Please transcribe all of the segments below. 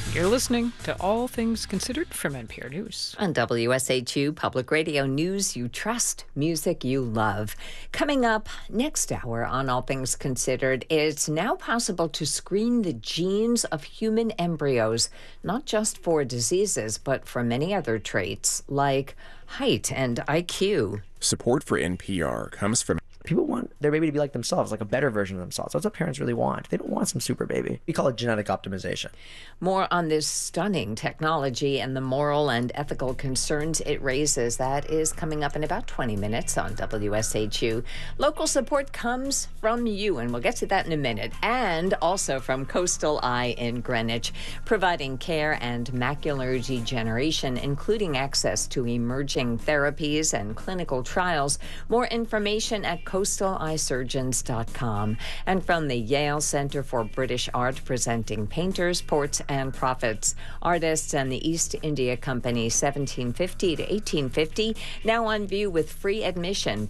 You're listening to All Things Considered from NPR News. On WSHU Public Radio, news you trust, music you love. Coming up next hour on All Things Considered, it's now possible to screen the genes of human embryos, not just for diseases, but for many other traits like height and IQ. Support for NPR comes from people want their baby to be like themselves, like a better version of themselves. That's what parents really want. They don't want some super baby. We call it genetic optimization. More on this stunning technology and the moral and ethical concerns it raises. That is coming up in about 20 minutes on WSHU. Local support comes from you, and we'll get to that in a minute. And also from Coastal Eye in Greenwich, providing care and macular degeneration, including access to emerging therapies and clinical trials. More information at coastaleyesurgeons.com. And from the Yale Center for British Art, presenting Painters, Ports, and Prophets, Artists and the East India Company, 1750 to 1850, now on view with free admission,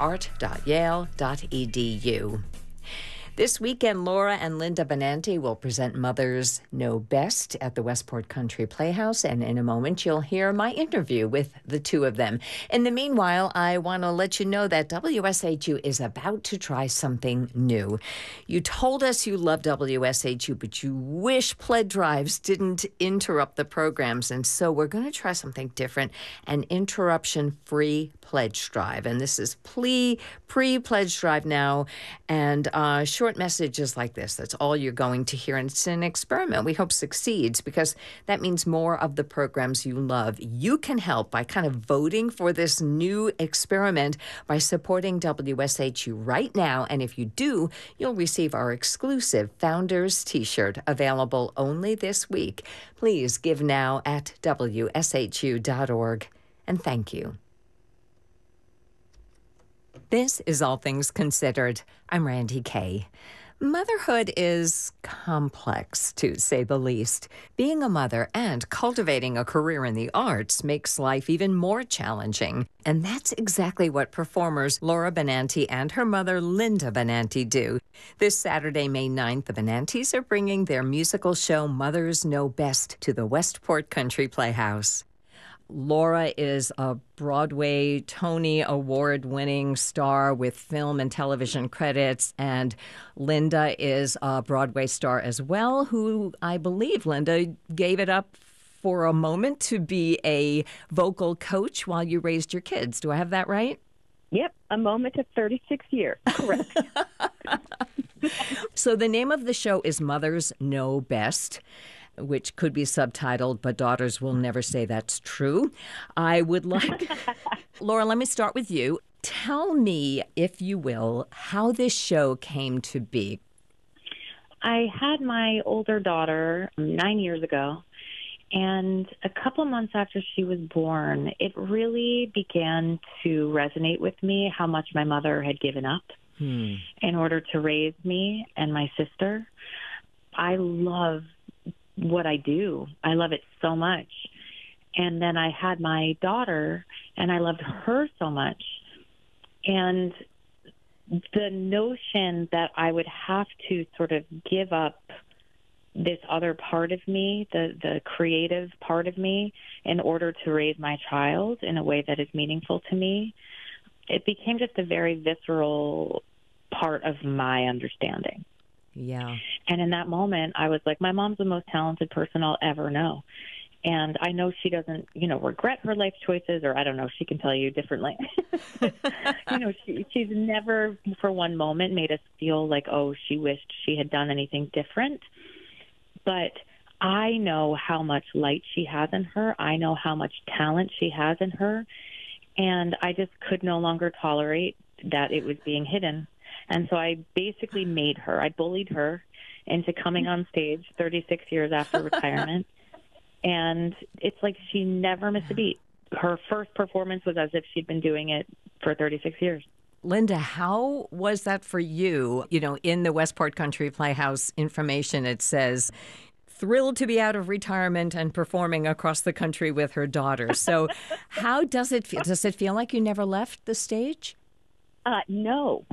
britishart.yale.edu. This weekend, Laura and Linda Benanti will present Mothers Know Best at the Westport Country Playhouse, and in a moment you'll hear my interview with the two of them. In the meanwhile, I want to let you know that WSHU is about to try something new. You told us you love WSHU, but you wish pledge drives didn't interrupt the programs, and so we're going to try something different, an interruption-free pledge drive. And this is pre-pledge drive now, and short messages like this. That's all you're going to hear. And it's an experiment we hope succeeds, because that means more of the programs you love. You can help by kind of voting for this new experiment by supporting WSHU right now. And if you do, you'll receive our exclusive Founders T-shirt, available only this week. Please give now at WSHU.org. And thank you. This is All Things Considered. I'm Randy Kay. Motherhood is complex, to say the least. Being a mother and cultivating a career in the arts makes life even more challenging. And that's exactly what performers Laura Benanti and her mother Linda Benanti do. This Saturday, May 9th, the Benantis are bringing their musical show Mothers Know Best to the Westport Country Playhouse. Laura is a Broadway Tony Award-winning star with film and television credits, and Linda is a Broadway star as well, who I believe, Linda, gave it up for a moment to be a vocal coach while you raised your kids. Do I have that right? Yep, a moment of 36 years. Correct. So the name of the show is Mothers Know Best, which could be subtitled, But Daughters Will Never Say That's True. I would like, Laura, let me start with you. Tell me, if you will, how this show came to be. I had my older daughter 9 years ago, and a couple months after she was born, it really began to resonate with me how much my mother had given up in order to raise me and my sister. I love what I do. I love it so much. And then I had my daughter, and I loved her so much. And the notion that I would have to sort of give up this other part of me, the creative part of me, in order to raise my child in a way that is meaningful to me, it became just a very visceral part of my understanding. Yeah. And in that moment, I was like, my mom's the most talented person I'll ever know. And I know she doesn't, regret her life choices, or I don't know, she can tell you differently. She's never for one moment made us feel like, oh, she wished she had done anything different. But I know how much light she has in her. I know how much talent she has in her. And I just could no longer tolerate that it was being hidden. And so I basically made her. I bullied her into coming on stage 36 years after retirement. And it's like she never missed a beat. Her first performance was as if she'd been doing it for 36 years. Linda, how was that for you? In the Westport Country Playhouse information, it says, thrilled to be out of retirement and performing across the country with her daughter. So how does it feel? Does it feel like you never left the stage? No.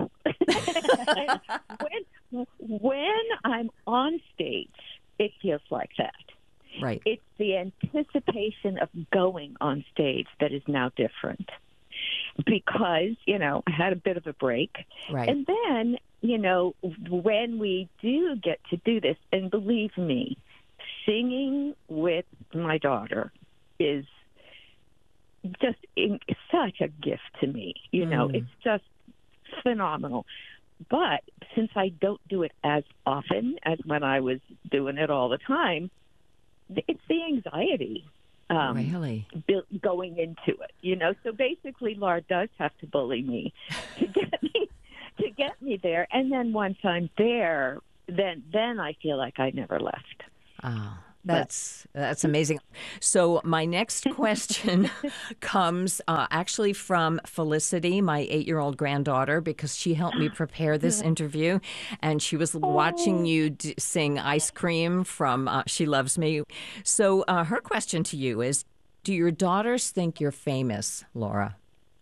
when I'm on stage, it feels like that. Right. It's the anticipation of going on stage that is now different because, I had a bit of a break. Right. And then, when we do get to do this, and believe me, singing with my daughter is just such a gift to me. It's just phenomenal. But since I don't do it as often as when I was doing it all the time, it's the anxiety Really? going into it. So basically, Laura does have to bully me to get me there. And then once I'm there, then I feel like I never left. Oh, that's amazing. So my next question comes actually from Felicity, my 8-year-old granddaughter, because she helped me prepare this interview, and she was watching you sing "Ice Cream" from "She Loves Me." So her question to you is: do your daughters think you're famous, Laura?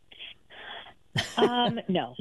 No.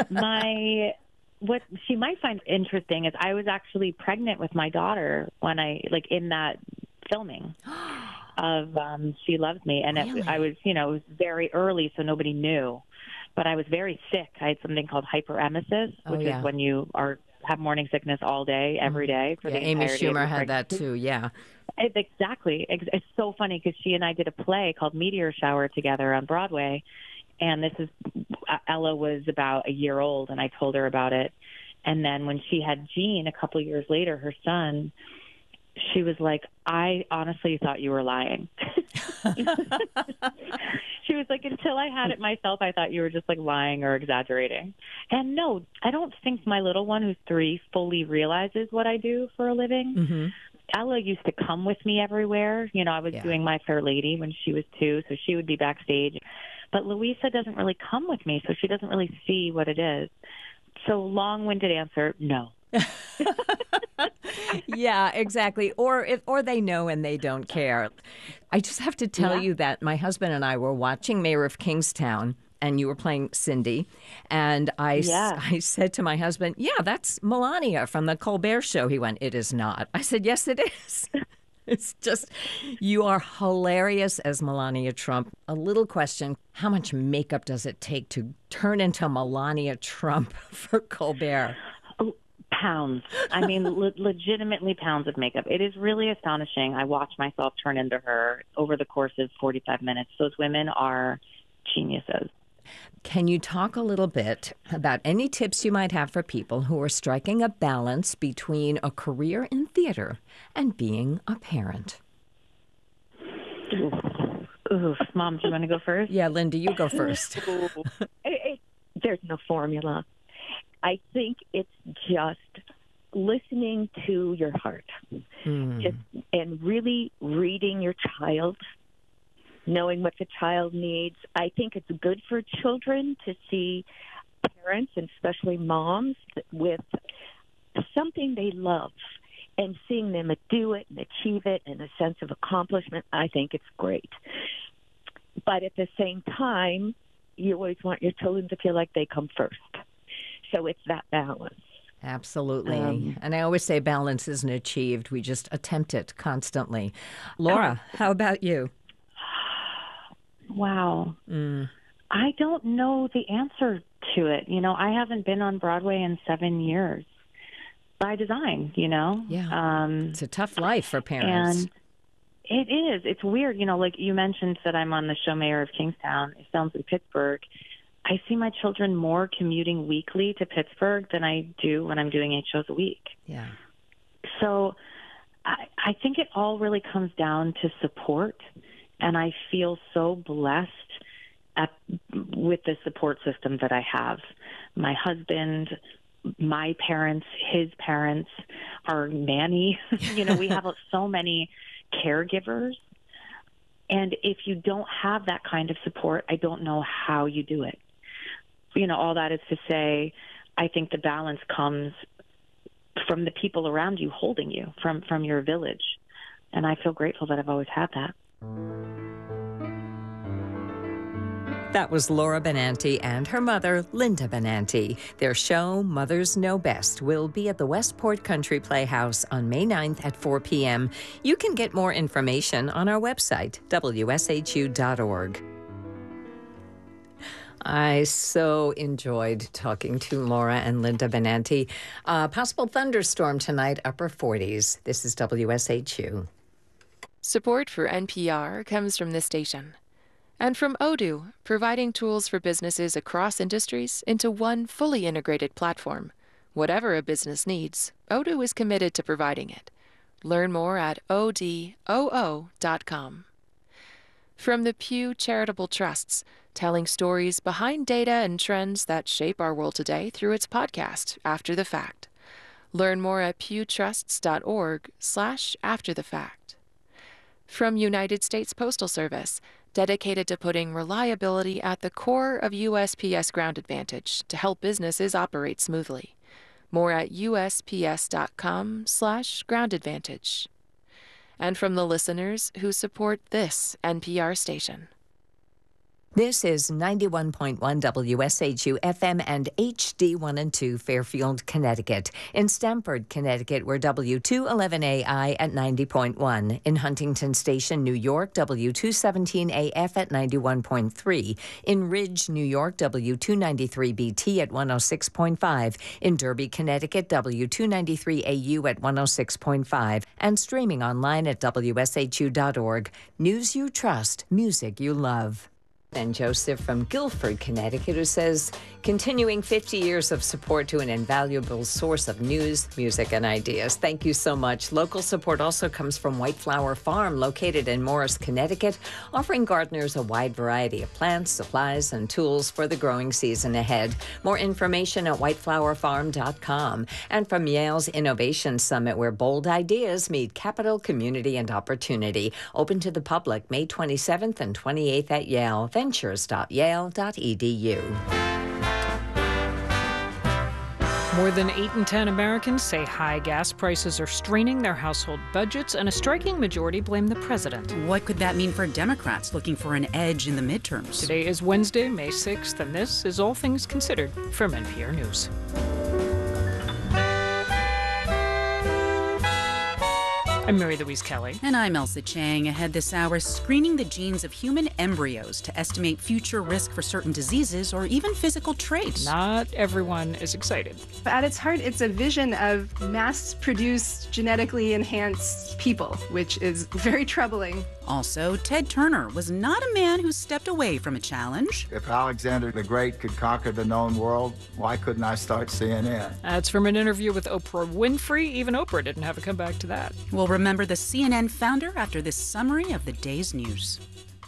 What she might find interesting is I was actually pregnant with my daughter when in that filming of She Loves Me. And Really? I was, it was very early, so nobody knew. But I was very sick. I had something called hyperemesis, which is when you have morning sickness all day, every day for the Amy entirety of Schumer your had that pregnancy. too, yeah. Exactly. It's so funny because she and I did a play called Meteor Shower together on Broadway. And Ella was about a year old, and I told her about it. And then when she had Gene a couple years later, her son, she was like, I honestly thought you were lying. She was like, until I had it myself, I thought you were just lying or exaggerating. And no, I don't think my little one, who's 3, fully realizes what I do for a living. Mm-hmm. Ella used to come with me everywhere. I was doing My Fair Lady when she was 2, so she would be backstage. But Louisa doesn't really come with me, so she doesn't really see what it is. So long-winded answer, no. Yeah, exactly. Or they know and they don't care. I just have to tell you that my husband and I were watching Mayor of Kingstown, and you were playing Cindy. And I said to my husband, yeah, that's Melania from the Colbert Show. He went, it is not. I said, yes, it is. It's just, you are hilarious as Melania Trump. A little question, how much makeup does it take to turn into Melania Trump for Colbert? Pounds. I mean, legitimately pounds of makeup. It is really astonishing. I watch myself turn into her over the course of 45 minutes. Those women are geniuses. Can you talk a little bit about any tips you might have for people who are striking a balance between a career in theater and being a parent? Ooh, Mom, do you want to go first? Yeah, Linda, you go first. There's no formula. I think it's just listening to your heart and really reading your child, knowing what the child needs. I think it's good for children to see parents, and especially moms, with something they love and seeing them do it and achieve it and a sense of accomplishment. I think it's great. But at the same time, you always want your children to feel like they come first. So it's that balance. Absolutely. And I always say balance isn't achieved. We just attempt it constantly. Laura, how about you? Wow. I don't know the answer to it. I haven't been on Broadway in 7 years by design, Yeah. It's a tough life for parents. And it is. It's weird. Like you mentioned that I'm on the show Mayor of Kingstown. It sounds in Pittsburgh. I see my children more commuting weekly to Pittsburgh than I do when I'm doing 8 shows a week. Yeah. So I think it all really comes down to support. And I feel so blessed with the support system that I have. My husband, my parents, his parents, our nanny. We have so many caregivers. And if you don't have that kind of support, I don't know how you do it. All that is to say, I think the balance comes from the people around you holding you, from your village. And I feel grateful that I've always had that. That was Laura Benanti and her mother, Linda Benanti. Their show, Mothers Know Best, will be at the Westport Country Playhouse on May 9th at 4 p.m. You can get more information on our website, wshu.org. I so enjoyed talking to Laura and Linda Benanti. Possible thunderstorm tonight, upper 40s. This is WSHU. Support for NPR comes from this station. And from Odoo, providing tools for businesses across industries into one fully integrated platform. Whatever a business needs, Odoo is committed to providing it. Learn more at odoo.com. From the Pew Charitable Trusts, telling stories behind data and trends that shape our world today through its podcast, After the Fact. Learn more at pewtrusts.org/afterthefact. From United States Postal Service, dedicated to putting reliability at the core of USPS Ground Advantage to help businesses operate smoothly. More at usps.com/groundadvantage. And from the listeners who support this NPR station. This is 91.1 WSHU FM and HD1 and 2 Fairfield, Connecticut. In Stamford, Connecticut, we're W211AI at 90.1. In Huntington Station, New York, W217AF at 91.3. In Ridge, New York, W293BT at 106.5. In Derby, Connecticut, W293AU at 106.5. And streaming online at WSHU.org. News you trust, music you love. And Joseph from Guilford, Connecticut, who says, continuing 50 years of support to an invaluable source of news, music, and ideas. Thank you so much. Local support also comes from White Flower Farm, located in Morris, Connecticut, offering gardeners a wide variety of plants, supplies, and tools for the growing season ahead. More information at whiteflowerfarm.com. And from Yale's Innovation Summit, where bold ideas meet capital, community, and opportunity. Open to the public May 27th and 28th at Yale. Ventures.yale.edu. More than 8 in 10 Americans say high gas prices are straining their household budgets, and a striking majority blame the president. What could that mean for Democrats looking for an edge in the midterms? Today is Wednesday, May 6th, and this is All Things Considered from NPR News. I'm Mary Louise Kelly. And I'm Elsa Chang. Ahead this hour, screening the genes of human embryos to estimate future risk for certain diseases or even physical traits. Not everyone is excited. At its heart, it's a vision of mass-produced, genetically enhanced people, which is very troubling. Also, Ted Turner was not a man who stepped away from a challenge. If Alexander the Great could conquer the known world, why couldn't I start CNN? That's from an interview with Oprah Winfrey. Even Oprah didn't have a comeback to that. We'll remember the CNN founder after this summary of the day's news.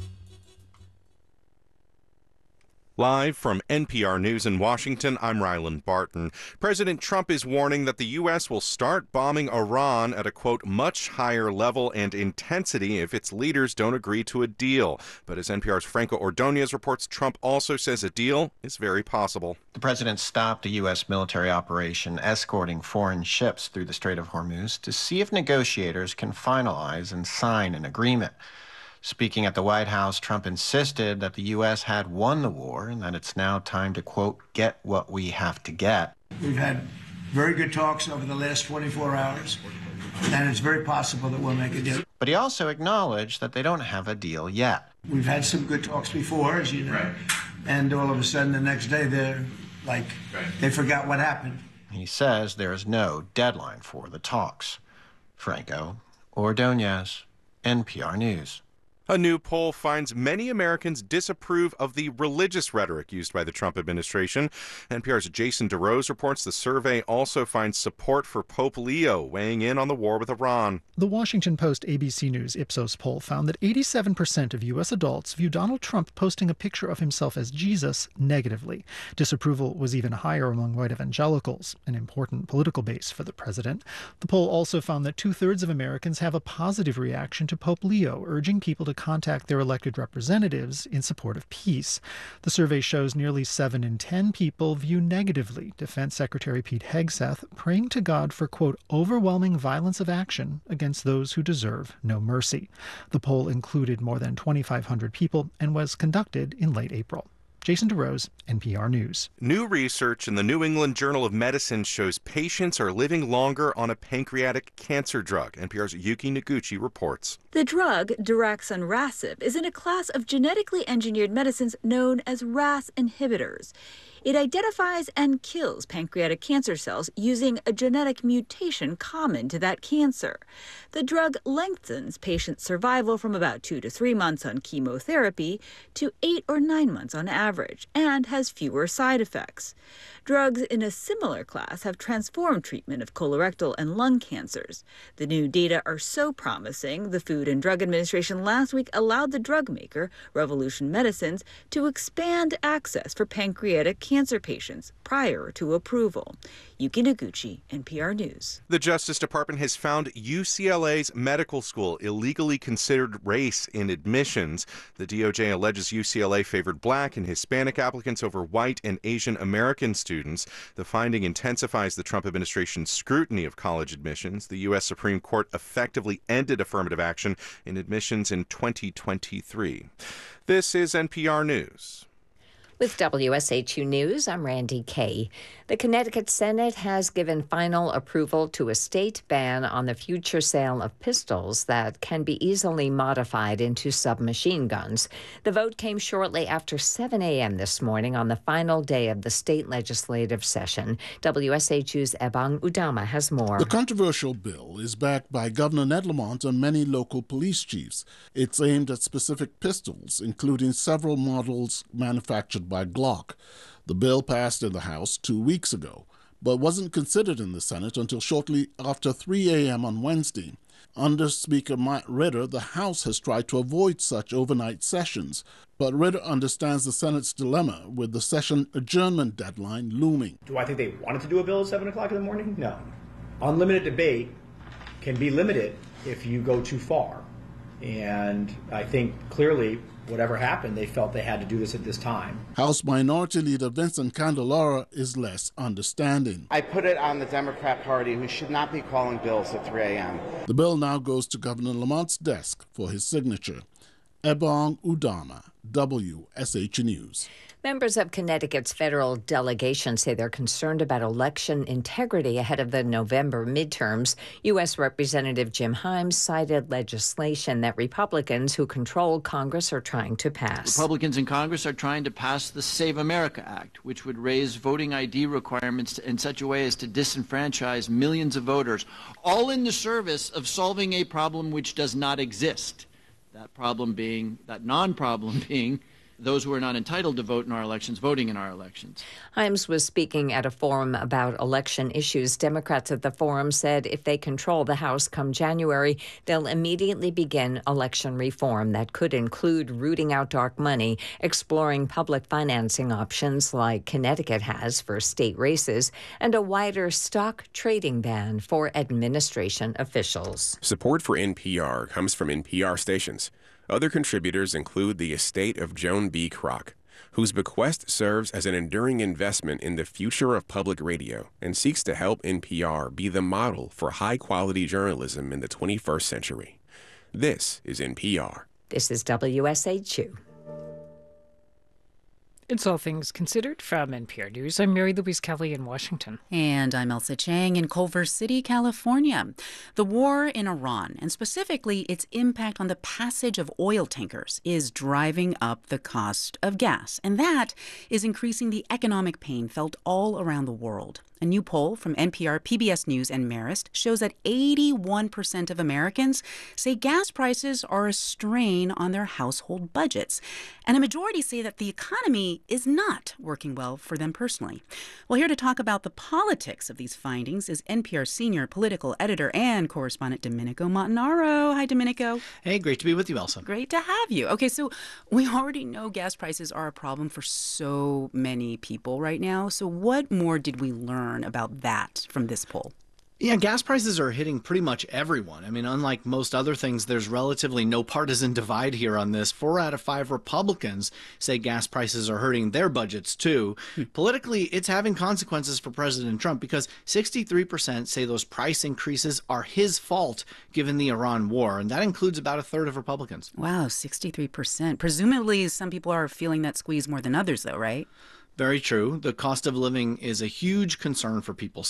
Live from NPR News in Washington, I'm Ryland Barton. President Trump is warning that the U.S. will start bombing Iran at a, quote, much higher level and intensity if its leaders don't agree to a deal. But as NPR's Franco Ordonez reports, Trump also says a deal is very possible. The president stopped a U.S. military operation escorting foreign ships through the Strait of Hormuz to see if negotiators can finalize and sign an agreement. Speaking at the White House, Trump insisted that the U.S. had won the war and that it's now time to, quote, get what we have to get. We've had very good talks over the last 24 hours, and it's very possible that we'll make a deal. But he also acknowledged that they don't have a deal yet. We've had some good talks before, as you know, and all of a sudden the next day they're like, they forgot what happened. He says there is no deadline for the talks. Franco Ordonez, NPR News. A new poll finds many Americans disapprove of the religious rhetoric used by the Trump administration. NPR's Jason DeRose reports the survey also finds support for Pope Leo weighing in on the war with Iran. The Washington Post ABC News Ipsos poll found that 87% of U.S. adults view Donald Trump posting a picture of himself as Jesus negatively. Disapproval was even higher among white evangelicals, an important political base for the president. The poll also found that 2/3 of Americans have a positive reaction to Pope Leo urging people to contact their elected representatives in support of peace. The survey shows nearly 7 in 10 people view negatively Defense Secretary Pete Hegseth praying to God for, quote, overwhelming violence of action against those who deserve no mercy. The poll included more than 2,500 people and was conducted in late April. Jason DeRose, NPR News. New research in the New England Journal of Medicine shows patients are living longer on a pancreatic cancer drug. NPR's Yuki Noguchi reports. The drug, daraxonrasib, is in a class of genetically engineered medicines known as RAS inhibitors. It identifies and kills pancreatic cancer cells using a genetic mutation common to that cancer. The drug lengthens patient survival from about 2 to 3 months on chemotherapy to 8 or 9 months on average and has fewer side effects. Drugs in a similar class have transformed treatment of colorectal and lung cancers. The new data are so promising, the Food and Drug Administration last week allowed the drug maker, Revolution Medicines, to expand access for pancreatic cancer patients prior to approval. Yuki Noguchi, NPR News. The Justice Department has found UCLA's medical school illegally considered race in admissions. The DOJ alleges UCLA favored Black and Hispanic applicants over white and Asian American students. The finding intensifies the Trump administration's scrutiny of college admissions. The U.S. Supreme Court effectively ended affirmative action in admissions in 2023. This is NPR News. With WSHU News, I'm Randy Kay. The Connecticut Senate has given final approval to a state ban on the future sale of pistols that can be easily modified into submachine guns. The vote came shortly after 7 a.m. this morning on the final day of the state legislative session. WSHU's Ebong Udama has more. The controversial bill is backed by Governor Ned Lamont and many local police chiefs. It's aimed at specific pistols, including several models manufactured by Glock. The bill passed in the House 2 weeks ago, but wasn't considered in the Senate until shortly after 3 a.m. on Wednesday. Under Speaker Matt Ritter, the House has tried to avoid such overnight sessions, but Ritter understands the Senate's dilemma with the session adjournment deadline looming. Do I think they wanted to do a bill at 7 o'clock in the morning? No. Unlimited debate can be limited if you go too far. And I think clearly whatever happened, they felt they had to do this at this time. House Minority Leader Vincent Candelara is less understanding. I put it on the Democrat Party, who should not be calling bills at 3 a.m. The bill now goes to Governor Lamont's desk for his signature. Ebong Udama, WSH News. Members of Connecticut's federal delegation say they're concerned about election integrity ahead of the November midterms. U.S. Representative Jim Himes cited legislation that Republicans who control Congress are trying to pass. Republicans in Congress are trying to pass the Save America Act, which would raise voting ID requirements in such a way as to disenfranchise millions of voters, all in the service of solving a problem which does not exist. That non-problem being those who are not entitled to vote in our elections, voting in our elections. Himes was speaking at a forum about election issues. Democrats at the forum said if they control the House come January, they'll immediately begin election reform that could include rooting out dark money, exploring public financing options like Connecticut has for state races, and a wider stock trading ban for administration officials. Support for NPR comes from NPR stations. Other contributors include the estate of Joan B. Kroc, whose bequest serves as an enduring investment in the future of public radio and seeks to help NPR be the model for high-quality journalism in the 21st century. This is NPR. This is WSHU. It's All Things Considered from NPR News. I'm Mary Louise Kelly in Washington. And I'm Elsa Chang in Culver City, California. The war in Iran, and specifically its impact on the passage of oil tankers, is driving up the cost of gas. And that is increasing the economic pain felt all around the world. A new poll from NPR, PBS News, and Marist shows that 81% of Americans say gas prices are a strain on their household budgets. And a majority say that the economy is not working well for them personally. Well, here to talk about the politics of these findings is NPR senior political editor and correspondent Domenico Montanaro. Hi, Domenico. Hey, great to be with you, Elsa. Great to have you. Okay, so we already know gas prices are a problem for so many people right now. So what more did we learn about that from this poll? Yeah, gas prices are hitting pretty much everyone. I mean, unlike most other things, there's relatively no partisan divide here on this. 4 out of 5 Republicans say gas prices are hurting their budgets too. Politically, it's having consequences for President Trump because 63% say those price increases are his fault given the Iran war, and that includes about a third of Republicans. Wow, 63%. Presumably, some people are feeling that squeeze more than others, though, right? Very true. The cost of living is a huge concern for people.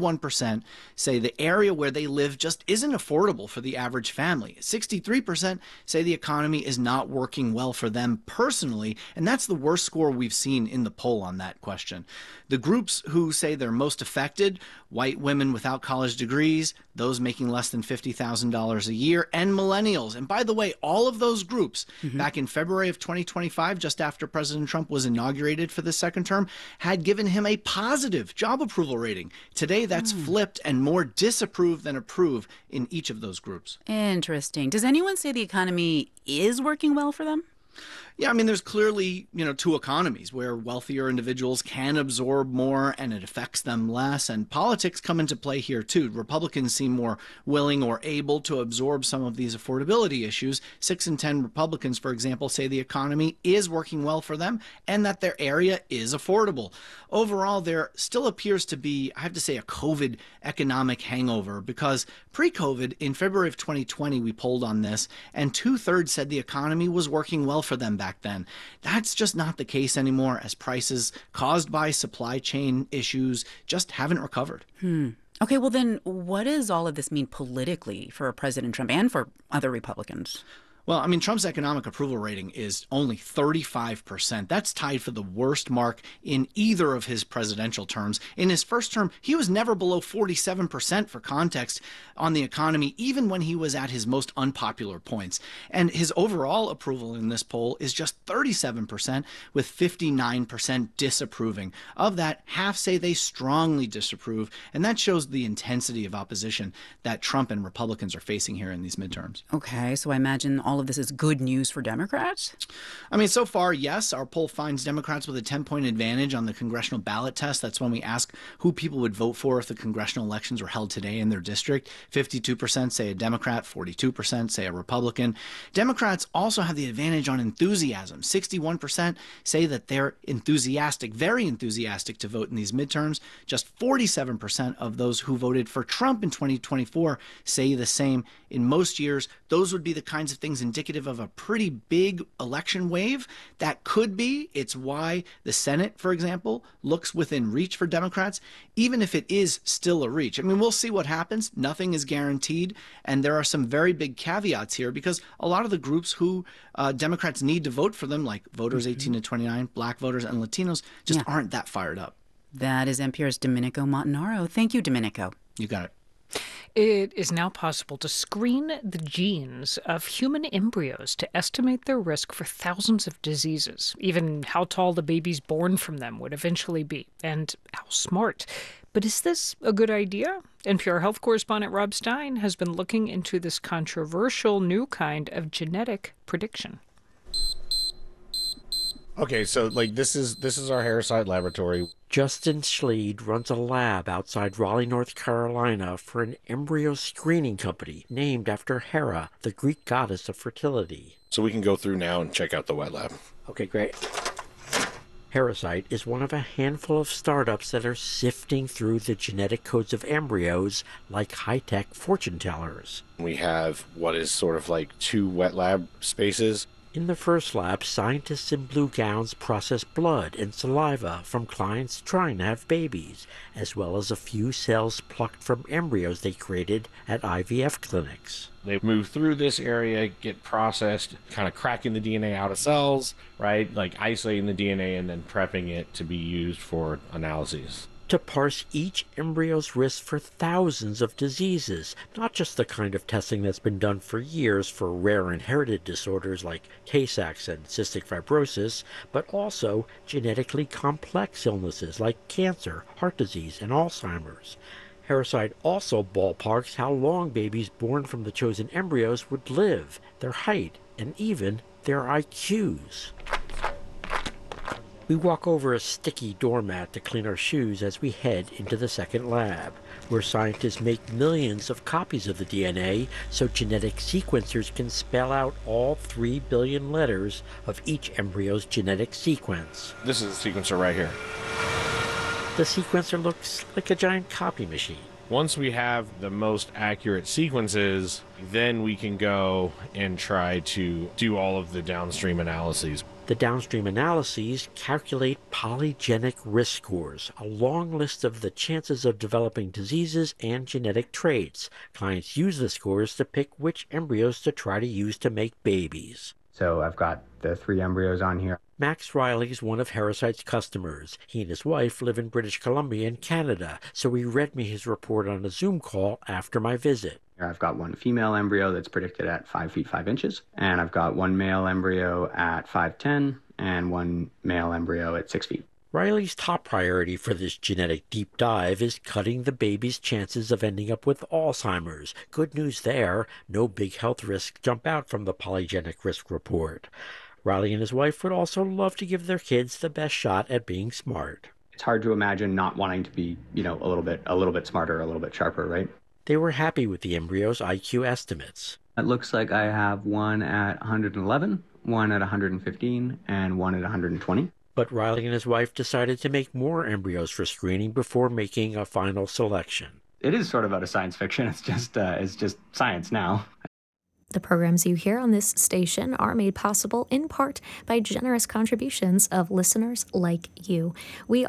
61% say the area where they live just isn't affordable for the average family. 63% say the economy is not working well for them personally, and that's the worst score we've seen in the poll on that question. The groups who say they're most affected, white women without college degrees, those making less than $50,000 a year, and millennials. And by the way, all of those groups, back in February of 2025, just after President Trump was inaugurated for the second term, had given him a positive job approval rating. Today, that's flipped and more disapprove than approve in each of those groups. Interesting. Does anyone say the economy is working well for them? Yeah, I mean, there's clearly, two economies where wealthier individuals can absorb more and it affects them less. And politics come into play here, too. Republicans seem more willing or able to absorb some of these affordability issues. 6 in 10 Republicans, for example, say the economy is working well for them and that their area is affordable. Overall, there still appears to be, I have to say, a COVID economic hangover because pre-COVID, in February of 2020, we polled on this, and 2/3 said the economy was working well for them back then. That's just not the case anymore, as prices caused by supply chain issues just haven't recovered. Okay, well then, what does all of this mean politically for President Trump and for other Republicans? Well, I mean, Trump's economic approval rating is only 35%. That's tied for the worst mark in either of his presidential terms. In his first term, he was never below 47% for context on the economy, even when he was at his most unpopular points. And his overall approval in this poll is just 37%, with 59% disapproving. Of that, half say they strongly disapprove, and that shows the intensity of opposition that Trump and Republicans are facing here in these midterms. Okay, so I imagine all of this is good news for Democrats? I mean, so far, yes. Our poll finds Democrats with a 10-point advantage on the congressional ballot test. That's when we ask who people would vote for if the congressional elections were held today in their district. 52% say a Democrat, 42% say a Republican. Democrats also have the advantage on enthusiasm. 61% say that they're enthusiastic, very enthusiastic to vote in these midterms. Just 47% of those who voted for Trump in 2024 say the same. In most years, those would be the kinds of things indicative of a pretty big election wave. That could be. It's why the Senate, for example, looks within reach for Democrats, even if it is still a reach. I mean, we'll see what happens. Nothing is guaranteed. And there are some very big caveats here because a lot of the groups who Democrats need to vote for them, like voters 18 to 29, black voters and Latinos, just aren't that fired up. That is NPR's Domenico Montanaro. Thank you, Domenico. You got it. It is now possible to screen the genes of human embryos to estimate their risk for thousands of diseases, even how tall the babies born from them would eventually be, and how smart. But is this a good idea? NPR health correspondent Rob Stein has been looking into this controversial new kind of genetic prediction. Okay, so this is our Harriside laboratory. Justin Schleid runs a lab outside Raleigh, North Carolina for an embryo screening company named after Hera, the Greek goddess of fertility. So we can go through now and check out the wet lab. Okay, great. Harriside is one of a handful of startups that are sifting through the genetic codes of embryos like high-tech fortune tellers. We have what is sort of like 2 wet lab spaces. In the first lab, scientists in blue gowns process blood and saliva from clients trying to have babies, as well as a few cells plucked from embryos they created at IVF clinics. They move through this area, get processed, kind of cracking the DNA out of cells, right? Like isolating the DNA and then prepping it to be used for analyses. To parse each embryo's risk for thousands of diseases, not just the kind of testing that's been done for years for rare inherited disorders like Tay-Sachs and cystic fibrosis, but also genetically complex illnesses like cancer, heart disease, and Alzheimer's. Harriside also ballparks how long babies born from the chosen embryos would live, their height, and even their IQs. We walk over a sticky doormat to clean our shoes as we head into the second lab, where scientists make millions of copies of the DNA so genetic sequencers can spell out all 3 billion letters of each embryo's genetic sequence. This is the sequencer right here. The sequencer looks like a giant copy machine. Once we have the most accurate sequences, then we can go and try to do all of the downstream analyses. The downstream analyses calculate polygenic risk scores, a long list of the chances of developing diseases and genetic traits. Clients use the scores to pick which embryos to try to use to make babies. So I've got the 3 embryos on here. Max Riley is one of Heracyte's customers. He and his wife live in British Columbia and Canada, so he read me his report on a Zoom call after my visit. I've got 1 female embryo that's predicted at 5 feet 5 inches, and I've got 1 male embryo at 5'10", and 1 male embryo at 6 feet. Riley's top priority for this genetic deep dive is cutting the baby's chances of ending up with Alzheimer's. Good news there, no big health risks jump out from the polygenic risk report. Riley and his wife would also love to give their kids the best shot at being smart. It's hard to imagine not wanting to be, a little bit smarter, a little bit sharper, right? They were happy with the embryo's IQ estimates. It looks like I have 1 at 111, 1 at 115, and 1 at 120. But Riley and his wife decided to make more embryos for screening before making a final selection. It is sort of out of science fiction. It's just science now. The programs you hear on this station are made possible in part by generous contributions of listeners like you. We